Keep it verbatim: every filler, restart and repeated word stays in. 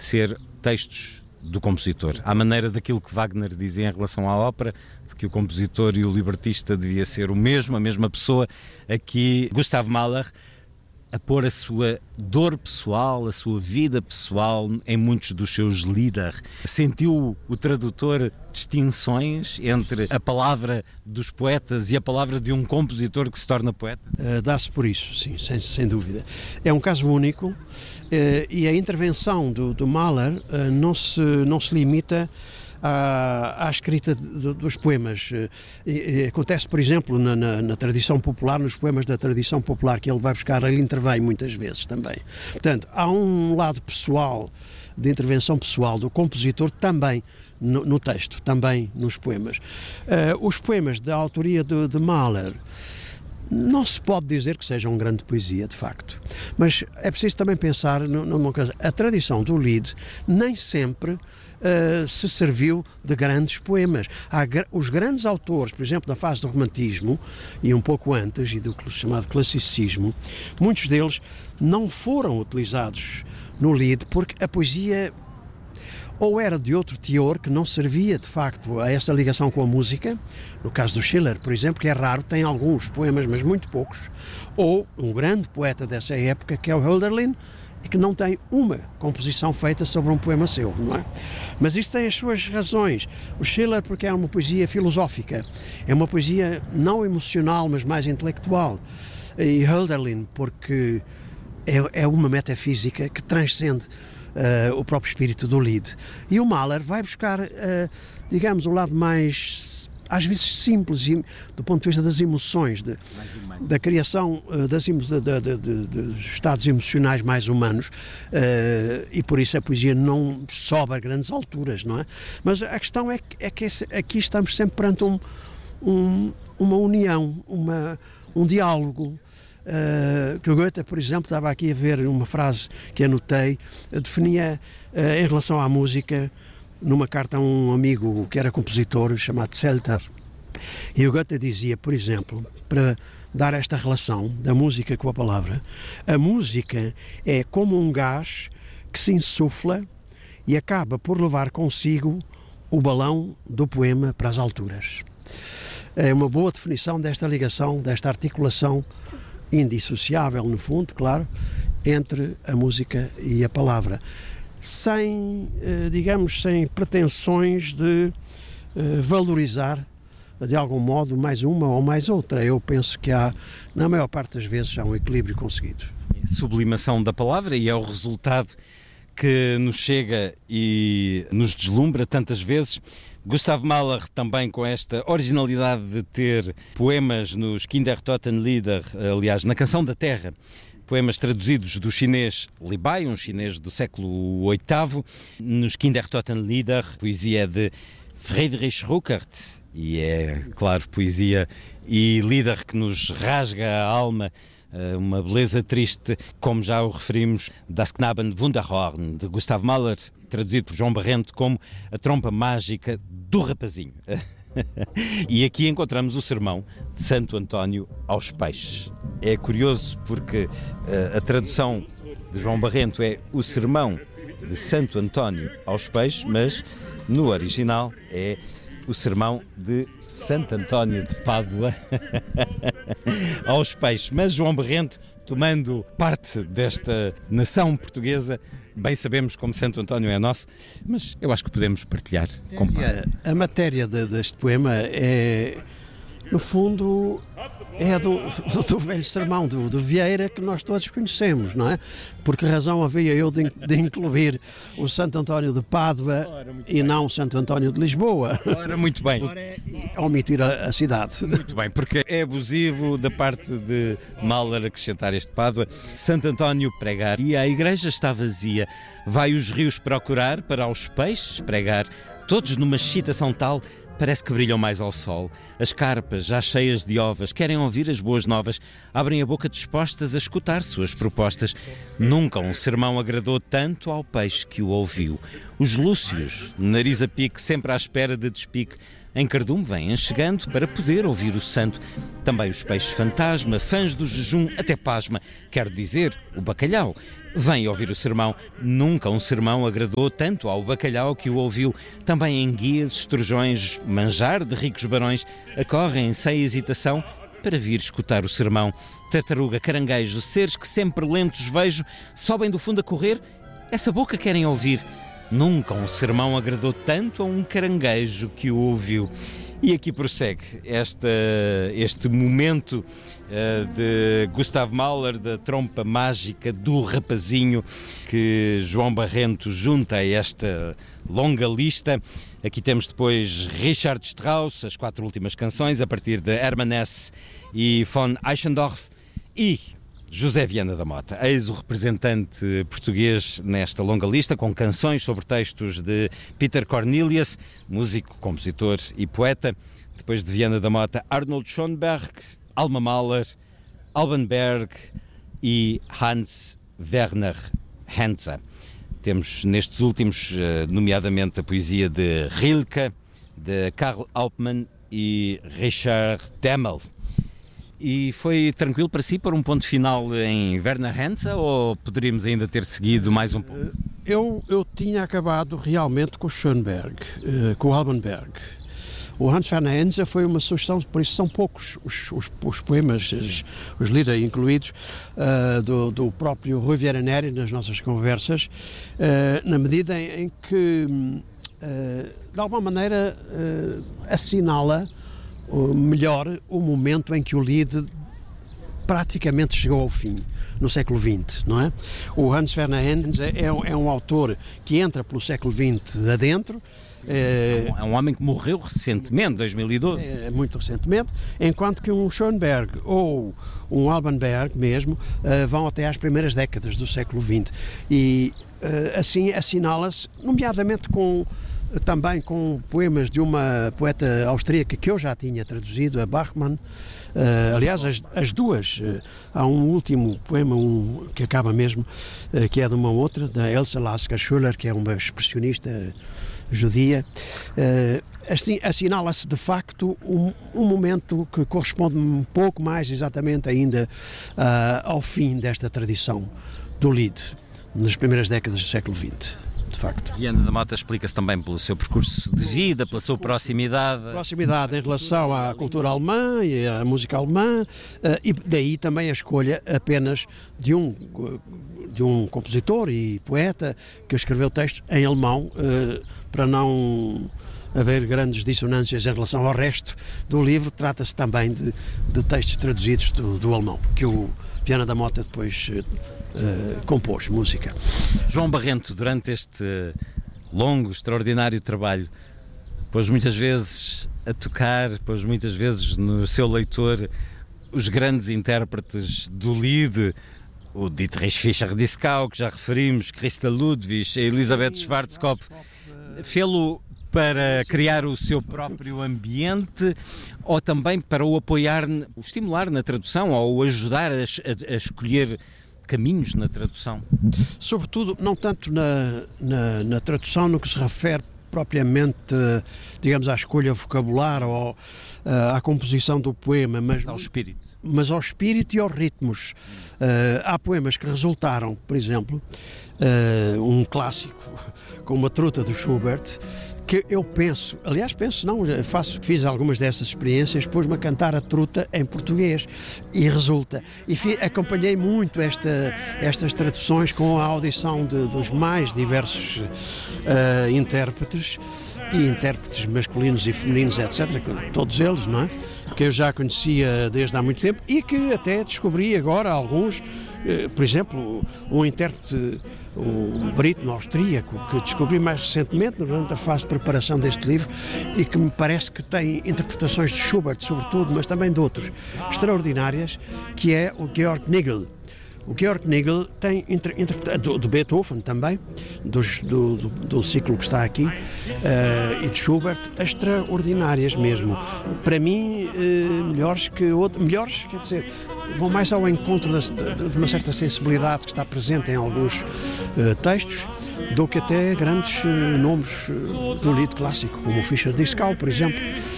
ser textos do compositor, à maneira daquilo que Wagner dizia em relação à ópera, de que o compositor e o libretista devia ser o mesmo, a mesma pessoa. Aqui Gustav Mahler a pôr a sua dor pessoal, a sua vida pessoal em muitos dos seus Lieder. Sentiu o tradutor distinções entre a palavra dos poetas e a palavra de um compositor que se torna poeta? Uh, dá-se por isso, sim, sem, sem dúvida. É um caso único uh, e a intervenção do, do Mahler uh, não, se, não se limita À, à escrita de, dos poemas. E, e acontece, por exemplo, na, na, na tradição popular, nos poemas da tradição popular que ele vai buscar, ele intervém muitas vezes também. Portanto, há um lado pessoal, de intervenção pessoal do compositor também no, no texto, também nos poemas. Uh, os poemas da autoria de, de Mahler não se pode dizer que sejam uma grande poesia, de facto. Mas é preciso também pensar numa coisa. A tradição do Lied nem sempre Uh, se serviu de grandes poemas. Há, os grandes autores, por exemplo, da fase do romantismo e um pouco antes, e do chamado classicismo, muitos deles não foram utilizados no Lied porque a poesia ou era de outro teor que não servia de facto a essa ligação com a música, no caso do Schiller, por exemplo, que é raro, tem alguns poemas, mas muito poucos, ou um grande poeta dessa época, que é o Hölderlin, e que não tem uma composição feita sobre um poema seu, não é? Mas isso tem as suas razões. O Schiller, porque é uma poesia filosófica, é uma poesia não emocional, mas mais intelectual. E Hölderlin, porque é, é uma metafísica que transcende uh, o próprio espírito do Lied. E o Mahler vai buscar, uh, digamos, o lado mais, às vezes simples, do ponto de vista das emoções, de, da criação uh, das, de, de, de, de estados emocionais mais humanos, uh, e por isso a poesia não sobe a grandes alturas, não é? Mas a questão é, é que esse, aqui estamos sempre perante um, um, uma união, uma, um diálogo. Uh, que o Goethe, por exemplo, estava aqui a ver uma frase que anotei, uh, definia uh, em relação à música, numa carta a um amigo que era compositor, chamado Zelter. E o Goethe dizia, por exemplo, para dar esta relação da música com a palavra, a música é como um gás que se insufla e acaba por levar consigo o balão do poema para as alturas. É uma boa definição desta ligação, desta articulação indissociável, no fundo, claro, entre a música e a palavra. Sem, digamos, sem pretensões de valorizar, de algum modo, mais uma ou mais outra. Eu penso que há, na maior parte das vezes, há um equilíbrio conseguido. Sublimação da palavra, e é o resultado que nos chega e nos deslumbra tantas vezes. Gustav Mahler também com esta originalidade de ter poemas nos Kindertotenlieder, aliás, na Canção da Terra, poemas traduzidos do chinês Li Bai, um chinês do século oitavo, nos Kindertotenlieder, poesia de Friedrich Ruckert, e é, claro, poesia e Lieder que nos rasga a alma, uma beleza triste, como já o referimos, Das Knaben Wunderhorn, de Gustav Mahler, traduzido por João Barrento como a trompa mágica do rapazinho. E aqui encontramos o sermão de Santo António aos peixes. É curioso porque uh, a tradução de João Barrento é o sermão de Santo António aos peixes, mas no original é o sermão de Santo António de Pádua aos peixes. Mas João Barrento, tomando parte desta nação portuguesa, bem sabemos como Santo António é nosso, mas eu acho que podemos partilhar com a, a matéria de, deste poema é, no fundo, é do, do velho sermão do, do Vieira, que nós todos conhecemos, não é? Por que razão havia eu de, de incluir o Santo António de Pádua e não o Santo António de Lisboa? Ora, muito bem. Omitir a, a cidade. Muito bem, porque é abusivo da parte de Mahler acrescentar este Pádua. Santo António pregar, e a igreja está vazia. Vai os rios procurar para aos peixes pregar, todos numa excitação tal, parece que brilham mais ao sol. As carpas, já cheias de ovas, querem ouvir as boas novas, abrem a boca dispostas a escutar suas propostas. Nunca um sermão agradou tanto ao peixe que o ouviu. Os lúcios, nariz a pique, sempre à espera de despique, em Cardume vêm chegando para poder ouvir o santo. Também os peixes fantasma, fãs do jejum, até pasma, quero dizer, o bacalhau. Vem ouvir o sermão. Nunca um sermão agradou tanto ao bacalhau que o ouviu. Também enguias, estrujões, manjar de ricos barões, acorrem sem hesitação para vir escutar o sermão. Tartaruga, caranguejo, seres que sempre lentos vejo, sobem do fundo a correr, essa boca querem ouvir. Nunca um sermão agradou tanto a um caranguejo que o ouviu. E aqui prossegue esta, este momento uh, de Gustav Mahler, da trompa mágica do rapazinho, que João Barrento junta a esta longa lista. Aqui temos depois Richard Strauss, as quatro últimas canções, a partir de Hermann Hesse e von Eichendorff, e José Viana da Mota, eis o representante português nesta longa lista, com canções sobre textos de Peter Cornelius, músico, compositor e poeta. Depois de Viana da Mota, Arnold Schoenberg, Alma Mahler, Alban Berg e Hans Werner Henze. Temos nestes últimos, nomeadamente, a poesia de Rilke, de Karl Hauptmann e Richard Demmel. E foi tranquilo para si pôr um ponto final em Werner Henze, ou poderíamos ainda ter seguido mais um pouco? Eu, eu tinha acabado realmente com o Schoenberg, com o Alban Berg. O Hans Werner Henze foi uma sugestão, por isso são poucos os, os, os poemas, os, os Lieder incluídos, uh, do, do próprio Rui Vieira Neri nas nossas conversas, uh, na medida em, em que, uh, de alguma maneira, uh, assinala melhor o momento em que o Lied praticamente chegou ao fim, no século vinte, não é? O Hans Werner Henze é, é um autor que entra pelo século vinte adentro. É, é um homem que morreu recentemente, dois mil e doze. É, muito recentemente, enquanto que um Schoenberg ou um Alban Berg mesmo uh, vão até às primeiras décadas do século vinte. E uh, assim assinala-se, nomeadamente com também com poemas de uma poeta austríaca que eu já tinha traduzido, a Bachmann. Uh, aliás, as, as duas. Uh, há um último poema um, que acaba mesmo, uh, que é de uma outra, da Elsa Lasker-Schuller, que é uma expressionista judia. Uh, assim, assinala-se de facto um, um momento que corresponde um pouco mais exatamente ainda uh, ao fim desta tradição do Lied, nas primeiras décadas do século vinte. De facto. Viana da Mota explica-se também pelo seu percurso de vida, pela sua proximidade. Proximidade em relação à cultura alemã e à música alemã, e daí também a escolha apenas de um, de um compositor e poeta que escreveu textos em alemão, para não haver grandes dissonâncias em relação ao resto do livro. Trata-se também de, de textos traduzidos do, do alemão, que o Viana da Mota depois Uh, compôs música. João Barrento, durante este longo, extraordinário trabalho, pôs muitas vezes a tocar, pôs muitas vezes no seu leitor os grandes intérpretes do Lied, o Dietrich Fischer-Dieskau, que já referimos, Christa Ludwig, Elisabeth Schwarzkopf. Fê-lo para criar o seu próprio ambiente, ou também para o apoiar, o estimular na tradução, ou o ajudar a, a, a escolher caminhos na tradução? Sobretudo, não tanto na, na, na tradução no que se refere propriamente, digamos, à escolha vocabular ou uh, à composição do poema, mas, mas ao espírito. Mas ao espírito e aos ritmos. Uh, há poemas que resultaram, por exemplo, uh, um clássico como a Truta do Schubert, que eu penso, aliás penso não, faço, fiz algumas dessas experiências, pus-me a cantar a truta em português e resulta. E fi, acompanhei muito esta, estas traduções com a audição de, dos mais diversos uh, intérpretes, e intérpretes masculinos e femininos, etcétera, todos eles, não é? Que eu já conhecia desde há muito tempo e que até descobri agora alguns, por exemplo, um intérprete, um barítono austríaco, que descobri mais recentemente durante a fase de preparação deste livro e que me parece que tem interpretações de Schubert, sobretudo, mas também de outros, extraordinárias, que é o Georg Nigel. O Georg Nigel tem, inter, inter, do, do Beethoven também, dos, do, do, do ciclo que está aqui, uh, e de Schubert, extraordinárias mesmo. Para mim, uh, melhores que outros, melhores, quer dizer, vão mais ao encontro de, de uma certa sensibilidade que está presente em alguns uh, textos, do que até grandes uh, nomes uh, do lied clássico, como o Fischer-Dieskau, por exemplo.